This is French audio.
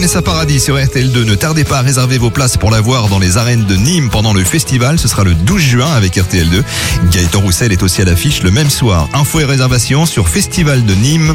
Vanessa Paradis sur RTL2. Ne tardez pas à réserver vos places pour la voir dans les arènes de Nîmes pendant le festival. Ce sera le 12 juin avec RTL2. Gaëtan Roussel est aussi à l'affiche le même soir. Infos et réservations sur festivaldenîmes.fr.